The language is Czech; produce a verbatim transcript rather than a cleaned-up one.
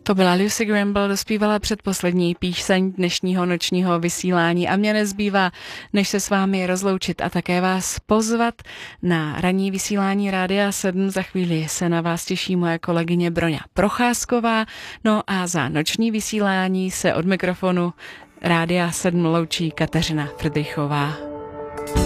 To byla Lucy Gramble, dospívala předposlední píseň dnešního nočního vysílání a mě nezbývá, než se s vámi rozloučit a také vás pozvat na ranní vysílání Rádia sedm. Za chvíli se na vás těší moje kolegyně Broňa Procházková, no a za noční vysílání se od mikrofonu Rádia sedm loučí Kateřina Fridrichová.